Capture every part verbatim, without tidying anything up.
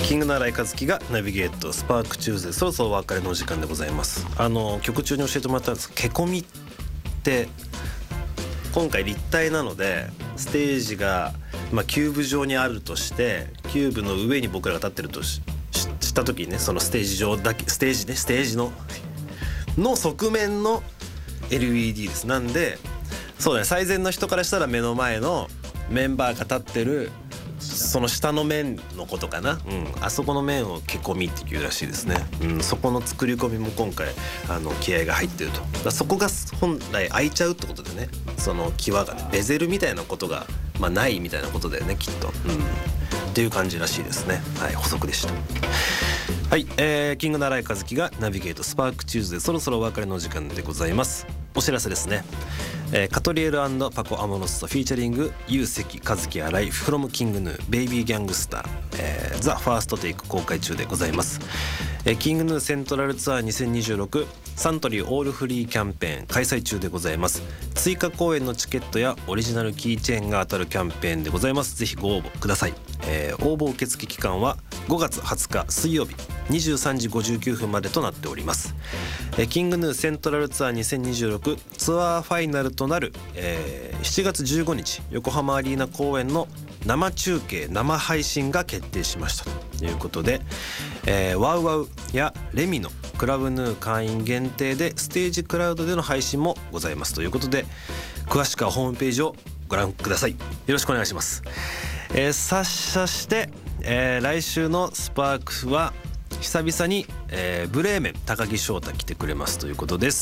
キングの新井和樹がナビゲートスパークチューズデー、そろそろお別れのお時間でございます。あの曲中に教えてもらったんですけこみって今回立体なのでステージが、まあ、キューブ状にあるとしてキューブの上に僕らが立ってると し, し, した時にね、そのステージ上だけステージねステージのの側面の エルイーディー です。なんでそうだね、最善の人からしたら目の前のメンバーが立ってるその下の面のことかな、うん、あそこの面をけこみっていうらしいですね、うん、そこの作り込みも今回あの気合が入ってると。だそこが本来開いちゃうってことでね、その際がねベゼルみたいなことが、まあ、ないみたいなことだよねきっと、うん、っていう感じらしいですね。はい、補足でした。はい、えー、キングの新井和樹がナビゲートスパークチューズでそろそろお別れのお時間でございます。お知らせですね、えー、カトリエル&パコアモノスとフィーチャリングユウセキ和樹新井 from キングヌーベイビーギャングスター、えー、ザ・ファーストテイク公開中でございます。えー、キングヌーセントラルツアーにせんにじゅうろくサントリーオールフリーキャンペーン開催中でございます。追加公演のチケットやオリジナルキーチェーンが当たるキャンペーンでございます。ぜひご応募ください。えー、応募受付期間はごがつはつか水曜日にじゅうさんじごじゅうきゅうふんまでとなっております。えー、キングヌーセントラルツアーにせんにじゅうろくツアーファイナルとなる、えー、しちがつじゅうごにち横浜アリーナ公演の生中継生配信が決定しましたということで、えー、ワウワウやレミのクラブヌー会員限定でステージクラウドでの配信もございますということで、詳しくはホームページをご覧ください。よろしくお願いします。えー、さっしゃして、えー、来週のスパークは久々に、えー、ブレーメン高木翔太来てくれますということです。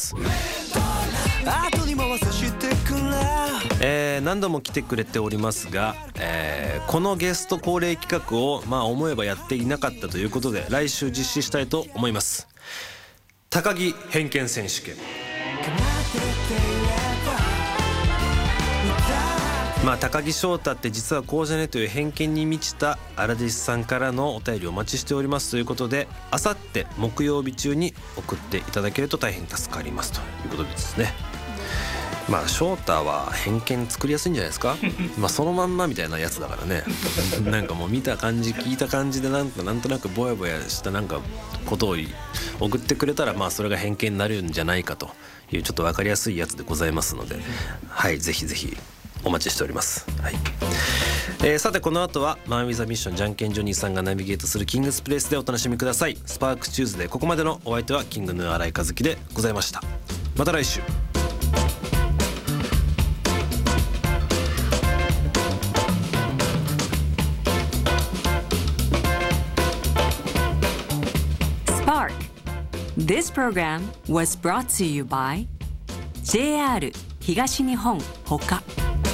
えー、何度も来てくれておりますが、えー、このゲスト恒例企画をまあ思えばやっていなかったということで来週実施したいと思います。高木偏見選手権。まあ、高木翔太って実はこうじゃねという偏見に満ちた荒弟子さんからのお便りをお待ちしておりますということで、あさって木曜日中に送っていただけると大変助かりますということですね。まあ翔太は偏見作りやすいんじゃないですかまあそのまんまみたいなやつだからねなんかもう見た感じ聞いた感じでなんかなんとなくぼやぼやしたなんかことを送ってくれたら、まあそれが偏見になるんじゃないかというちょっと分かりやすいやつでございますので、はいぜひぜひお待ちしております。はい、えー、さてこの後はマン・ウィザ・ミッションじゃんけんジョニーさんがナビゲートするキングスプレイスでお楽しみください。スパークチューズデー、ここまでのお相手はキングヌー新井和樹でございました。また来週。 Spark. This program was brought to you by ジェイアール 東日本ほか。